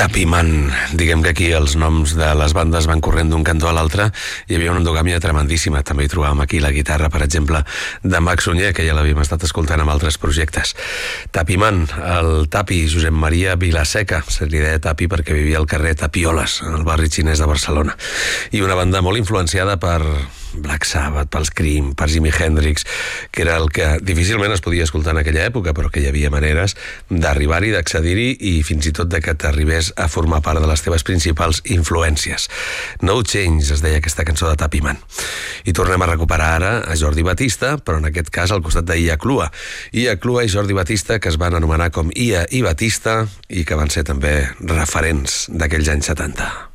Tapiman, diguem que aquí els noms de les bandes van corrent d'un cantó a l'altre. Hi havia una endogàmia tremendíssima. També hi trobàvem aquí la guitarra, per exemple, de Max Sunyer, que ja l'havíem estat escoltant amb altres projectes. Tapiman, el Tapi, Josep Maria Vilaseca, se li deia Tapi perquè vivia al carrer Tapioles, en el barri xinès de Barcelona. I una banda molt influenciada per Black Sabbath, pels Cream, per Jimi Hendrix, que era el que difícilment es podia escoltar en aquella època, però que hi havia maneres d'arribar-hi, d'accedir-hi i fins i tot de que t'arribés a formar part de les teves principals influències. No Change es deia aquesta cançó de Tapiman. I tornem a recuperar ara a Jordi Batista, però en aquest cas al costat d'Ia Clua. Ia Clua i Jordi Batista, que es van anomenar com Ia i Batista i que van ser també referents d'aquells anys 70.